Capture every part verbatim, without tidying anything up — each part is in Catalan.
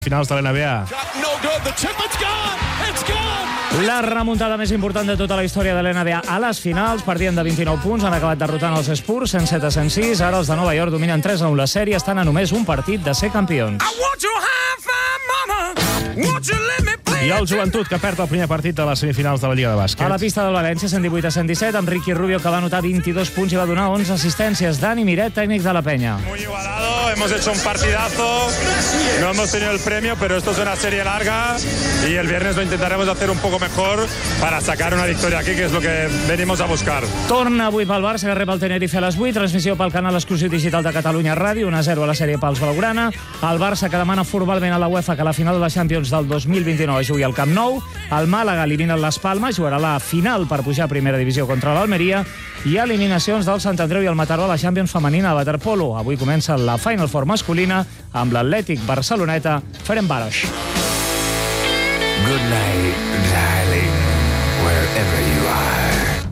Finals de l'N B A. La remuntada més important de tota la història de l'N B A a les finals. Partien de vint-i-nou punts, han acabat derrotant els Spurs cent set a cent sis. Ara els de Nova York dominen tres a u la sèrie, estan a només un partit de ser campions. I el Joventut, que perd el primer partit de les semifinals de la Lliga de Bàsquet. A la pista del València, cent divuit a cent disset, amb Ricky Rubio, que va anotar vint-i-dos punts i va donar onze assistències. Dani Miret, tècnic de la Penya. Muy igualado, hemos hecho un partidazo, no hemos tenido el premio, pero esto es una serie larga y el viernes lo intentaremos hacer un poco mejor para sacar una victoria aquí, que es lo que venimos a buscar. Torna avui pel Barça, que rep el Tenerife a les vuit, transmissió pel canal exclusiu digital de Catalunya Ràdio, un a zero a la sèrie pels Blaugrana. El Barça, que demana formalment a la UEFA que la final de la Champions del dos mil vint-i-nou es jugui al Camp Nou. El Màlaga elimina les Palmes, jugarà la final per pujar a primera divisió contra l'Almeria. I eliminacions del Sant Andreu i el Mataró a la Champions femenina de waterpolo. Avui comença la Final Four masculina amb l'Atlètic Barceloneta Ferencváros. Good night, darling, wherever you are.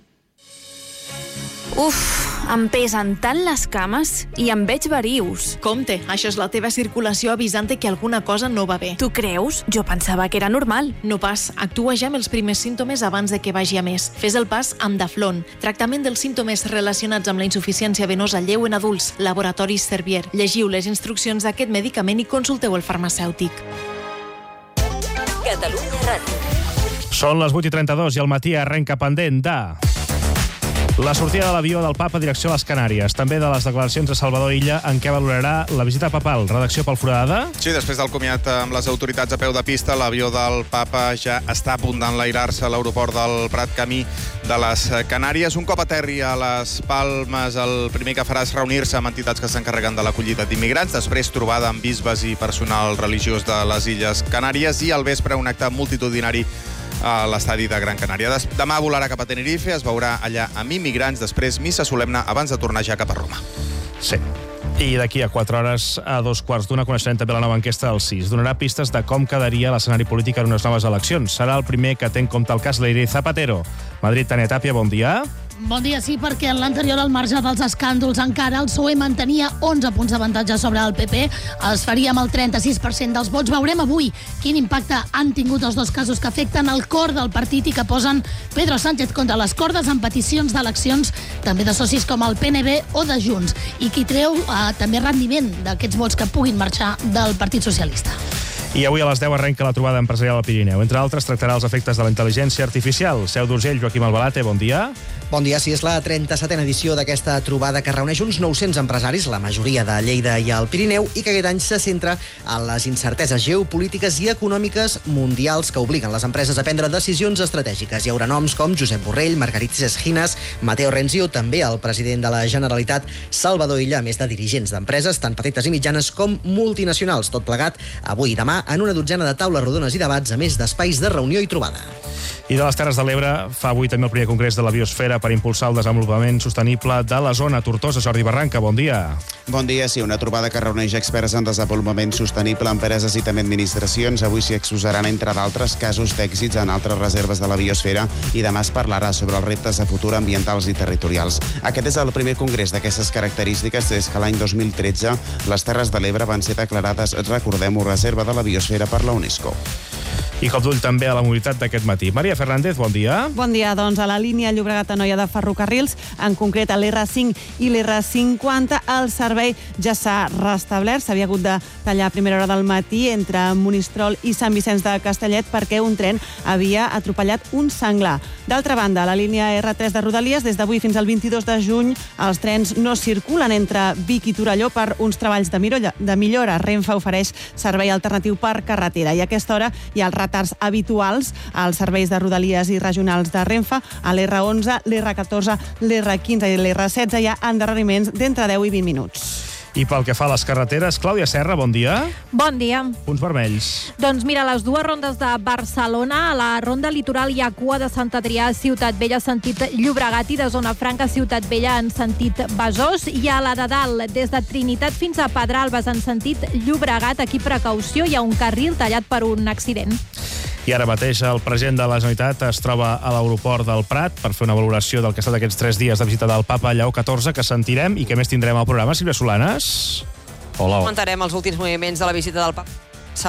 Uf, em pesen tant les cames i em veig verius. Compte, això és la teva circulació avisant que alguna cosa no va bé. Tu creus? Jo pensava que era normal. No pas, actua ja amb els primers símptomes abans de que vagi a més. Fes el pas amb Daflon, tractament dels símptomes relacionats amb la insuficiència venosa lleu en adults, Laboratoris Servier. Llegiu les instruccions d'aquest medicament i consulteu el farmacèutic. Catalunya Ràdio. Són les vuit i trenta-dos i el matí arrenca pendent de... la sortida de l'avió del Papa direcció a les Canàries. També de les declaracions de Salvador Illa en què valorarà la visita papal. Redacció pel Foradada. Sí, després del comiat amb les autoritats a peu de pista, l'avió del Papa ja està a punt d'enlairar-se a l'aeroport del Prat, camí de les Canàries. Un cop aterri a les Palmes, el primer que farà és reunir-se amb entitats que s'encarreguen de l'acollida d'immigrants, després trobada amb bisbes i personal religiós de les Illes Canàries i al vespre un acte multitudinari a l'estadi de Gran Canària. Demà volarà cap a Tenerife, es veurà allà amb immigrants, després missa solemne abans de tornar ja cap a Roma. Sí. I d'aquí a quatre hores, a dos quarts d'una, coneixerem també la nova enquesta del C I S. Donarà pistes de com quedaria l'escenari polític en unes noves eleccions. Serà el primer que té en compte el cas Leire Zapatero. Madrid, Tania Tàpia, bon dia. Bon dia, sí, perquè en l'anterior, al marge dels escàndols, encara el P S O E mantenia onze punts d'avantatge sobre el P P. Es faria amb el trenta-sis per cent dels vots. Veurem avui quin impacte han tingut els dos casos que afecten el cor del partit i que posen Pedro Sánchez contra les cordes en peticions d'eleccions, també de socis com el P N B o de Junts, i qui treu eh, també rendiment d'aquests vots que puguin marxar del Partit Socialista. I avui a les deu arrenca la trobada empresarial al Pirineu. Entre altres, tractarà els efectes de la intel·ligència artificial. Seu d'Urgell, Joaquim Albalate, bon dia. Bon dia, sí, és la trenta-setena edició d'aquesta trobada que reuneix uns nou-cents empresaris, la majoria de Lleida i el Pirineu, i que aquest any se centra en les incerteses geopolítiques i econòmiques mundials que obliguen les empreses a prendre decisions estratègiques. Hi haurà noms com Josep Borrell, Margaritis Esquinas, Mateo Renzi o també el president de la Generalitat, Salvador Illa, a més de dirigents d'empreses, tant petites i mitjanes com multinacionals. Tot plegat avui i demà en una dotzena de taules rodones i debats, a més d'espais de reunió i trobada. I de les Terres de l'Ebre fa avui també el primer congrés de la biosfera per impulsar el desenvolupament sostenible de la zona. Tortosa, Jordi Barranca, bon dia. Bon dia, sí, una trobada que reuneix experts en desenvolupament sostenible, empreses i també administracions. Avui s'hi exposaran, entre d'altres, casos d'èxits en altres reserves de la biosfera i demà es parlarà sobre els reptes de futur ambientals i territorials. Aquest és el primer congrés d'aquestes característiques des que l'any dos mil tretze les Terres de l'Ebre van ser declarades, recordem-ho, reserva de la biosfera per la UNESCO. I cop d'ull també a la mobilitat d'aquest matí. Maria Fernández, bon dia. Bon dia, doncs a la línia Llobregat-Anoia de ferrocarrils, en concret a l'R cinc i l'R cinquanta, el servei ja s'ha restablert. S'havia hagut de tallar a primera hora del matí entre Monistrol i Sant Vicenç de Castellet perquè un tren havia atropellat un senglar. D'altra banda, a la línia R tres de Rodalies, des d'avui fins al vint-i-dos de juny, els trens no circulen entre Vic i Torelló per uns treballs de millora. De millora. Renfe ofereix servei alternatiu per carretera i a aquesta hora hi ha el retards habituals als serveis de Rodalies i regionals de Renfe. A l'R onze, l'R catorze, l'R quinze i l'R setze hi ha endarreriments d'entre deu i vint minuts. I pel que fa a les carreteres, Clàudia Serra, bon dia. Bon dia. Punts vermells. Doncs mira, les dues rondes de Barcelona, a la ronda litoral hi ha cua de Sant Adrià, Ciutat Vella, sentit Llobregat, i de Zona Franca, Ciutat Vella, en sentit Besòs, i a la de dalt, des de Trinitat fins a Pedralbes, en sentit Llobregat, aquí precaució, hi ha un carril tallat per un accident. I ara mateix el president de la Generalitat es troba a l'aeroport del Prat per fer una valoració del que ha estat aquests tres dies de visita del Papa Lleó catorze, que sentirem i que més tindrem al programa. Sílvia Solanes. Hola. Comentarem els últims moviments de la visita del Papa.